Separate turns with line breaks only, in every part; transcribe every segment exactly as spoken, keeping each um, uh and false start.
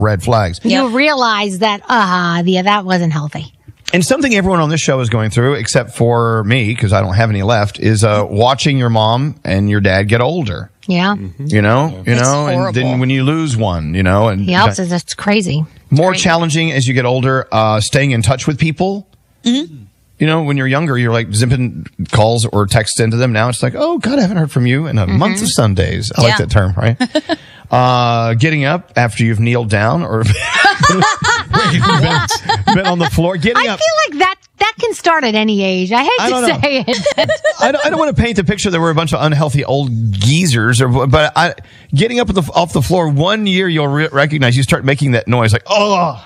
red flags.
You realize that, uh, yeah, that wasn't healthy.
And something everyone on this show is going through, except for me, because I don't have any left, is uh, watching your mom and your dad get older.
Yeah.
Mm-hmm. You know, you
It's
know, and
horrible.
then when you lose one, you know, and
Yeah, so that's crazy.
more challenging as you get older, uh, staying in touch with people.
Mm-hmm.
You know, when you're younger, you're like zipping calls or texts into them. Now it's like, oh, God, I haven't heard from you in a
Mm-hmm.
month of Sundays. I like
Yeah.
that term, right? uh, getting up after you've kneeled down or you've been, been on the floor. Getting
I
up.
feel like that that can start at any age. I hate
I don't
to
know.
say it.
I don't, I don't want to paint the picture that we're a bunch of unhealthy old geezers, or but I, getting up at the, off the floor, one year you'll re- recognize you start making that noise like, oh.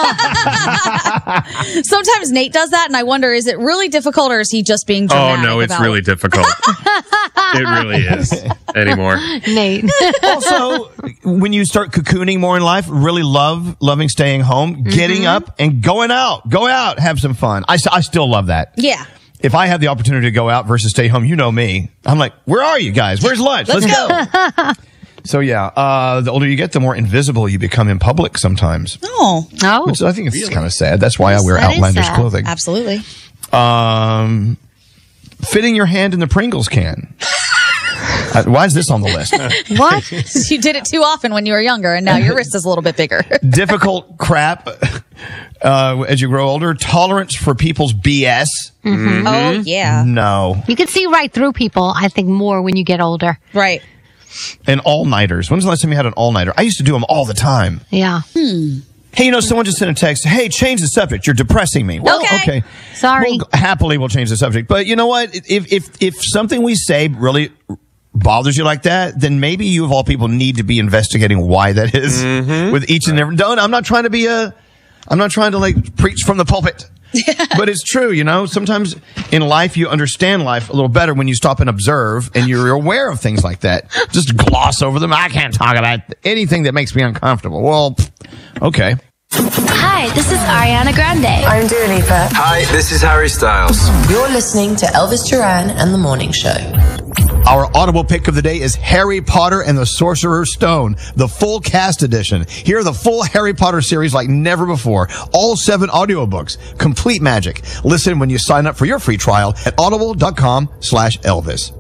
Sometimes Nate does that, and I wonder, is it really difficult, or is he just being
Oh,
dramatic
no, it's
about
really
it?
difficult. It really is anymore.
Nate.
Also, when you start cocooning more in life, really love loving staying home, getting up and going out, go out, have some fun. I, s- I still love that.
Yeah.
If I have the opportunity to go out versus stay home, you know me. I'm like, where are you guys? Where's lunch?
Let's
go. So yeah, uh, the older you get, the more invisible you become in public sometimes.
Oh,
Oh.
Which I think is kind of sad. That's why I wear
That is
outlandish
sad.
clothing.
absolutely.
Um, fitting your hand in the Pringles can. Uh, why is this on the list?
What?
You did it too often when you were younger, and now your wrist is a little bit bigger.
Difficult crap uh, as you grow older. Tolerance for people's B S.
Oh, yeah.
No.
You can see right through people, I think, more when you get older.
Right.
And all-nighters. When's the last time you had an all-nighter? I used to do them all the time.
Yeah.
Hey, you know, someone just sent a text. Hey, change the subject. You're depressing me. Well,
Okay.
okay.
Sorry.
We'll, happily, we'll change the subject. But you know what? If if if something we say really bothers you like that, then maybe you of all people need to be investigating why that is with each and every. Don't. I'm not trying to be a. I'm not trying to like preach from the pulpit. But it's true, you know, sometimes in life you understand life a little better when you stop and observe and you're aware of things like that. Just gloss over them. I can't talk about anything that makes me uncomfortable. Well, okay.
Hi, this is Ariana Grande.
I'm Dua Lipa.
Hi, this is Harry Styles.
You're listening to Elvis Duran and the Morning Show.
Our audible pick of the day is Harry Potter and the Sorcerer's Stone, the full cast edition. Hear the full Harry Potter series like never before. All seven audiobooks. Complete magic. Listen when you sign up for your free trial at audible.com slash Elvis.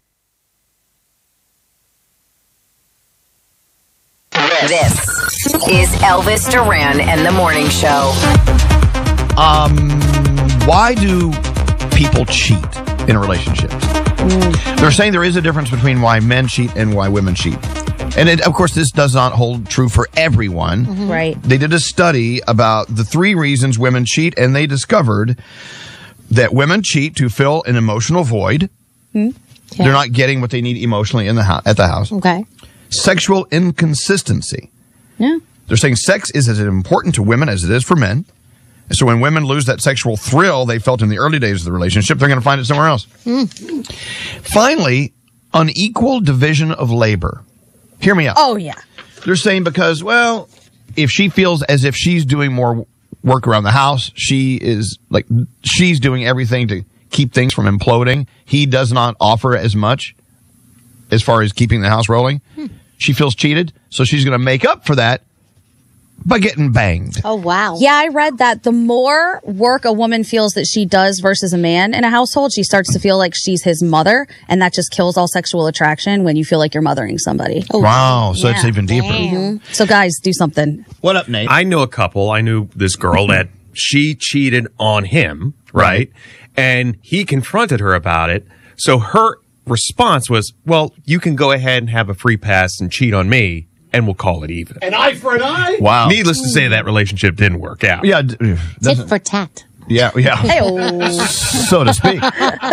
This is Elvis Duran and the Morning Show.
Um, why do people cheat in relationships? They're saying there is a difference between why men cheat and why women cheat. And it, of course, this does not hold true for everyone.
Right.
They did a study about the three reasons women cheat, and they discovered that women cheat to fill an emotional void.
Yeah.
They're not getting what they need emotionally in the ho- at the house.
Okay.
Sexual inconsistency.
Yeah.
They're saying sex is as important to women as it is for men. And so when women lose that sexual thrill they felt in the early days of the relationship, they're going to find it somewhere else.
Mm.
Finally, unequal division of labor. Hear me out.
Oh, yeah.
They're saying because, well, if she feels as if she's doing more work around the house, she is like, she's doing everything to keep things from imploding. He does not offer as much as far as keeping the house rolling. Hmm. She feels cheated, so she's going to make up for that by getting banged.
Oh, wow.
Yeah, I read that the more work a woman feels that she does versus a man in a household, she starts to feel like she's his mother, and that just kills all sexual attraction when you feel like you're mothering somebody.
Oh,
Wow, so it's
Yeah.
even deeper.
Mhm. So guys, do something.
What up, Nate?
I know a couple. I knew this girl that she cheated on him, right? And he confronted her about it. So her response was, well, you can go ahead and have a free pass and cheat on me, and we'll call it even.
An eye for an eye?
Wow.
Needless to say, that relationship didn't work out.
Yeah, d-
Tit
doesn't-
for tat.
yeah, yeah.
Hey-oh.
So to speak.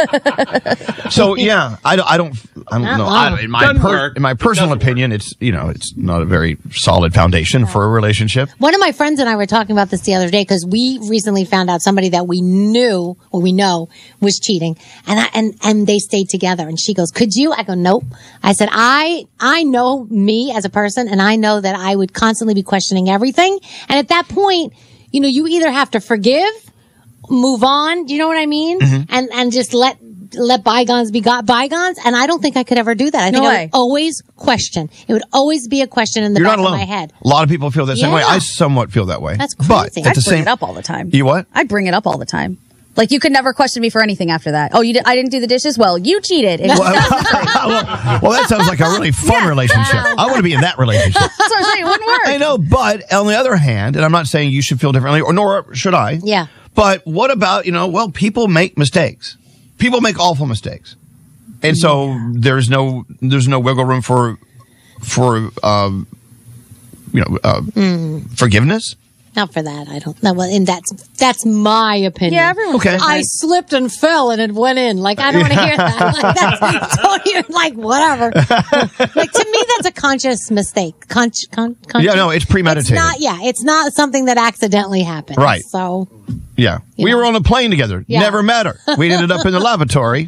So yeah, I don't, I don't, I don't know. I, in my
Doesn't
per,
work.
in my personal opinion, it's you know, it's not a very solid foundation for a relationship.
One of my friends and I were talking about this the other day because we recently found out somebody that we knew or we know was cheating, and I, and and they stayed together. And she goes, "Could you?" I go, "Nope." I said, "I I know me as a person, and I know that I would constantly be questioning everything. And at that point, you know, you either have to forgive, move on. Do you know what I mean? And and just let let bygones be got bygones. And I don't think I could ever do that. I
No
think I
way.
would always question. It would always be a question in the
You're
back
not alone.
of my head.
A lot of people feel the same way.
Yeah.
I somewhat feel that way.
That's
But
crazy.
at
I'd
the
bring
same,
it up all the time.
you what?
I'd bring it up all the time. Like, you could never question me for anything after that. Oh, you did, I didn't do the dishes? Well, you cheated. It was-
Well, well, well, that sounds like a really fun relationship. I want to be in that relationship.
That's what I'm saying. It wouldn't work.
I know, but on the other hand, and I'm not saying you should feel differently, or nor should I.
Yeah.
But what about, you know, well, people make mistakes. People make awful mistakes. And so there's no there's no wiggle room for for um you know uh,
Mm.
forgiveness.
Not for that. I don't know. Well, and that's that's my opinion.
Yeah, everyone's
Okay.
different.
I slipped and fell and it went in. Like, I don't want to hear that. Like, that's don't even, like, whatever. Like, to me, that's a conscious mistake. Con- con- conscious.
Yeah, no, it's premeditated.
It's not, yeah, it's not something that accidentally happened.
Right.
So,
Yeah. We
Yeah.
were on a plane together.
Yeah.
Never met her. We ended up in the lavatory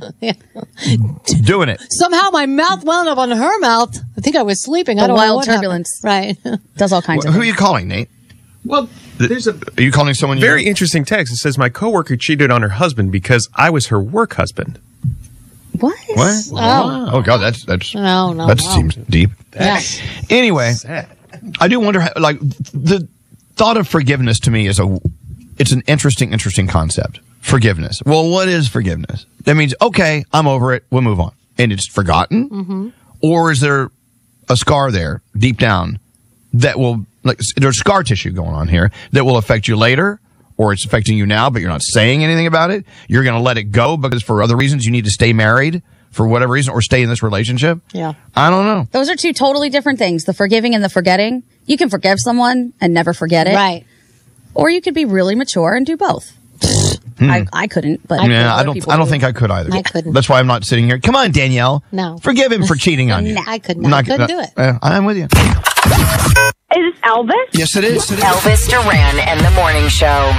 doing it.
somehow my mouth wound up on her mouth. I think I was sleeping. I
The
don't know
wild
what
turbulence.
happened. Right.
Does all kinds
Who
of
are
things.
you calling, Nate?
Well, there's a
Are you calling someone you
very interesting text. It says, my coworker cheated on her husband because I was her work husband.
What?
What?
Oh.
Oh God, that's that's
No, no,
that
no.
seems deep.
Yeah.
Anyway, I do wonder, how, like, the thought of forgiveness to me is a, it's an interesting, interesting concept. Forgiveness. Well, what is forgiveness? That means, okay, I'm over it. We'll move on. And it's forgotten?
Mm-hmm.
Or is there a scar there deep down that will, like, there's scar tissue going on here that will affect you later? Or it's affecting you now, but you're not saying anything about it? You're going to let it go because for other reasons you need to stay married for whatever reason or stay in this relationship?
Yeah.
I don't know.
Those are two totally different things. The forgiving and the forgetting. You can forgive someone and never forget it.
Right.
Or you could be really mature and do both. I, I couldn't, but
Yeah, I
other
don't.
people
I don't
do.
think I could either.
I couldn't.
That's why I'm not sitting here. Come on, Danielle.
No.
Forgive him for cheating on you.
I could not. I couldn't do it.
Uh, I'm with you.
Is this Elvis?
Yes, it is.
Elvis Duran and the Morning Show.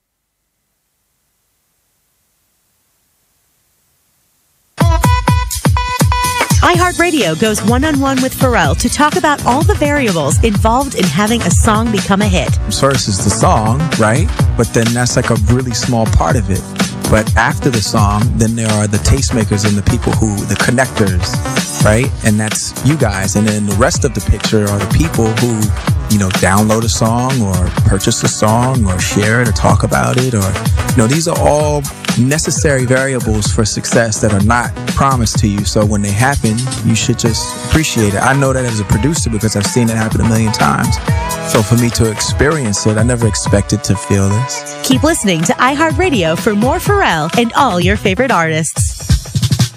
iHeartRadio goes one-on-one with Pharrell to talk about all the variables involved in having a song become a hit.
First is the song, right? But then that's like a really small part of it. But after the song, then there are the tastemakers and the people who, the connectors, right? And that's you guys. And then the rest of the picture are the people who, you know, download a song or purchase a song or share it or talk about it. Or, you know, these are all necessary variables for success that are not promised to you. So when they happen, you should just appreciate it. I know that as a producer because I've seen it happen a million times. So for me to experience it, I never expected to feel this.
Keep listening to iHeartRadio for more Pharrell and all your favorite artists.